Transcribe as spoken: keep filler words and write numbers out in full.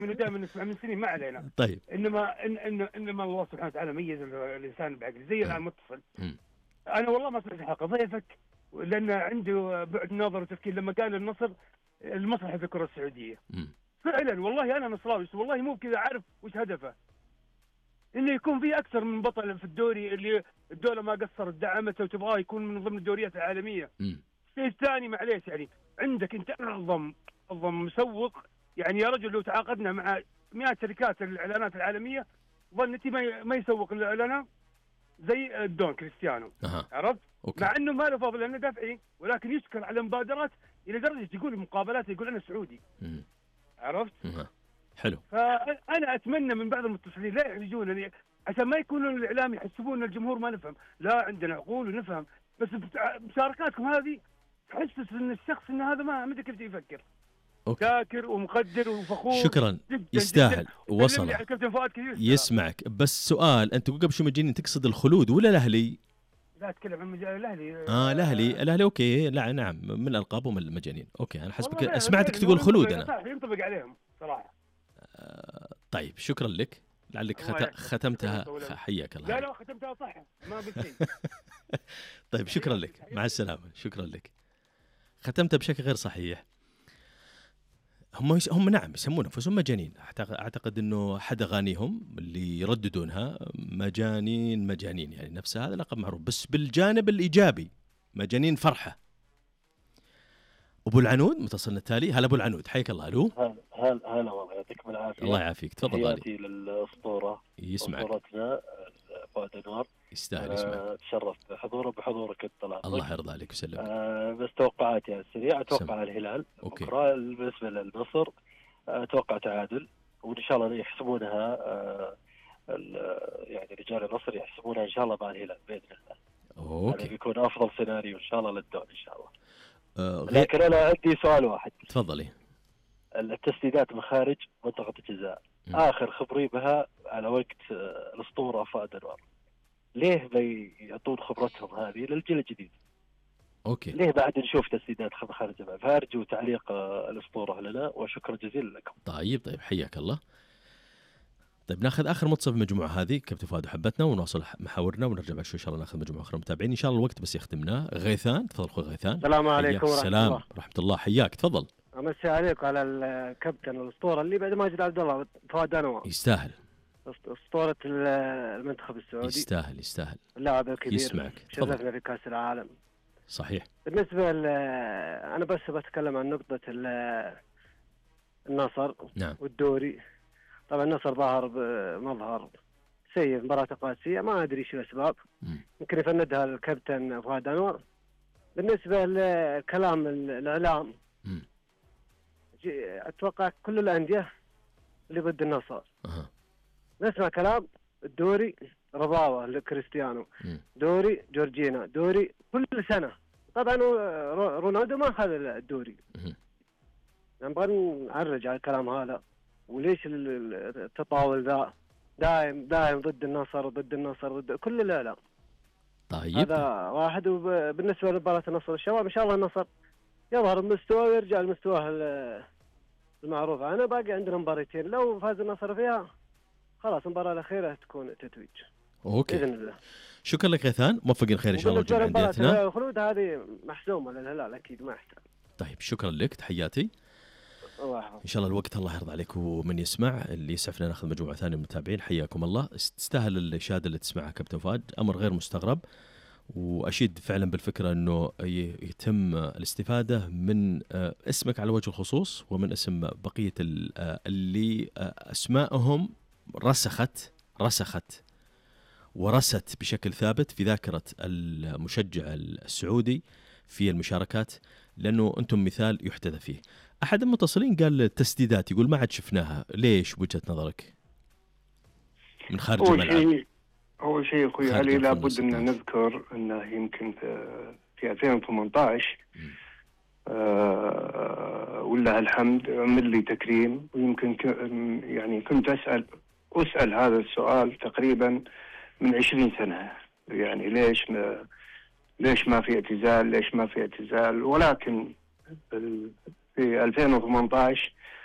من دائما نسمع من سنين ما علينا. طيب انما إن إن انما الله سبحانه وتعالى ميز الانسان بعقل زي الان متصل. مم. انا والله ما سمعت الحلقه ضيفك لان عنده بعد نظر وتفكير لما قال النصر المصلحه في الكره السعوديه. مم. فعلا والله انا نصراوي والله مو كذا عارف وش هدفه، انه يكون في اكثر من بطل في الدوري اللي الدوله ما قصرت دعمته وتبغاه يكون من ضمن الدوريات العالميه. الشيء الثاني معليش يعني عندك انت اعظم اعظم مسوق، يعني يا رجل لو تعاقدنا مع مئات شركات الاعلانات العالميه ظنتي ما ما يسوق الاعلانات زي الدون كريستيانو. أه. عرفت؟ أوكي. مع انه ما له فضل لانه دافعي، ولكن يشكر على مبادرات الى درجه يقول مقابلات يقول انا سعودي. مم. عرفت؟ أه. حلو. فانا اتمنى من بعض المتصلين لا يحرجونني عشان ما يكونوا الاعلام يحسبون الجمهور ما نفهم، لا عندنا عقول ونفهم، بس بمشاركاتكم هذه تحسس ان الشخص ان هذا ما مدري كيف يفكر. أوكي. شاكر ومقدر وفخور. شكرا جداً يستاهل جداً. وصل يسمعك. بس سؤال، انت قبل شو مجانين تقصد الخلود ولا الاهلي؟ لا اتكلم عن مجال الاهلي. اه الاهلي الاهلي اوكي. لا نعم من الالقاب ومن المجانين. اوكي انا حسبك والله سمعتك فعلاً تقول هو خلود ينطبق- انا. صح ينطبق عليهم صراحه. آه طيب شكرا لك. لعلك الله خت... يحفظك. ختمتها شكراً طويل. حياك الله. لا لا ختمتها صح ما قلت شيء. طيب شكرا لك مع السلامة. شكرا لك. ختمتها بشكل غير صحيح. هم يس... هم نعم يسمون انفسهم مجانين. أعتقد... اعتقد انه احد اغانيهم اللي يرددونها مجانين مجانين، يعني نفس هذا لقب معروف بس بالجانب الايجابي مجانين فرحة. ابو العنود متصلنا التالي. هلا ابو العنود حياك الله. الو هلا هلا هلا والله يعطيكم العافيه. الله يعافيك تفضل علي. تحياتي للاسطوره يسمعك. اسطورتنا فؤاد انور. يستاهل يسمعك. أه تشرف بحضوره بحضورك الطلال. الله يرضى عليك وسلم. أه بس توقعاتي على السريع اتوقع سم. الهلال أوكي. بكره. بالنسبه للنصر اتوقع تعادل، وان شاء الله يحسمونها أه يعني رجال النصر يحسمونها ان شاء الله مع الهلال باذن الله. اوكي هذا بيكون افضل سيناريو ان شاء الله للدوري ان شاء الله. آه غير... لكن انا عندي سؤال واحد. تفضلي. التسديدات من خارج منطقة الجزاء م. آخر خبري بها على وقت الأسطورة فؤاد أنور، ليه ما يعطون خبرتهم هذه للجيل الجديد؟ أوكي. ليه بعد نشوف تسديدات خارج الجزاء؟ فأرجو تعليق الأسطورة لنا وشكرا جزيلا لكم. طيب طيب حياك الله. طيب ناخذ آخر متصل في المجموعة هذه كابتن فؤاد وحبتنا ونواصل محاورنا ونرجع بعد شوي إن شاء الله ناخذ مجموعة أخرى متابعين إن شاء الله. الوقت بس يختمنا. غيثان تفضل أخوي غيثان. السلام عليكم ورحمة السلام الله. ورحمة الله حياك تفضل. امسي عليك على الكابتن الاسطوره اللي بعد ماجد عبد الله فؤاد انور. يستاهل. اسطوره المنتخب السعودي. يستاهل يستاهل. اللاعب الكبير. يسمعك شرفنا في كاس العالم. صحيح. بالنسبه انا بس بتكلم عن نقطه النصر. نعم. والدوري. طبعا النصر ظهر بمظهر سيء مباراه قاسيه ما ادري شو الاسباب. يمكن يفندها الكابتن فؤاد انور. بالنسبه لكلام الاعلام م. اتوقع كل الانديه اللي ضد النصر أه. نسمع كلام الدوري رضاوه لكريستيانو، دوري جورجينا، دوري كل سنه. طبعا رونالدو ما اخذ الدوري. نبغى نعرج على الكلام هذا، وليش التطاول ذا دائم دائم ضد النصر ضد النصر ضد كل الاعلام. طيب هذا واحد. وبالنسبه لمباراه النصر الشباب ان شاء الله النصر يظهر بمستوى ويرجع لمستواه المعروف. أنا باقي عندنا مباراتين لو فاز النصر فيها خلاص المباراة الأخيرة تكون تتويج. أوكي. بإذن الله. شكرا لك غيثان موفقين خير إن شاء الله جميع أنديتنا. الخلود هذه محسومة للهلال أكيد ما يحتاج. طيب شكرا لك تحياتي. إن شاء الله الوقت الله يرضى عليك ومن يسمع اللي يسعفنا ناخذ مجموعة ثانية من المتابعين. حياكم الله. تستاهل الإشادة اللي تسمعها كابتن فؤاد، أمر غير مستغرب، وأشيد فعلا بالفكرة أنه يتم الاستفادة من اسمك على وجه الخصوص ومن اسم بقية اللي أسماءهم رسخت رسخت ورست بشكل ثابت في ذاكرة المشجع السعودي في المشاركات، لأنه أنتم مثال يحتذى فيه. أحد المتصلين قال التسديدات يقول ما عاد شفناها، ليش وجهة نظرك من خارج الملعب؟ أول شيء أخوي علي لابد أن نذكر أنه يمكن في ألفين وثمانية عشر آه ولله الحمد عمل لي تكريم، ويمكن يعني كنت أسأل أسأل هذا السؤال تقريبا من عشرين سنة، يعني ليش ما ليش ما في اعتزال ليش ما في اعتزال ولكن في ألفين وثمانية عشر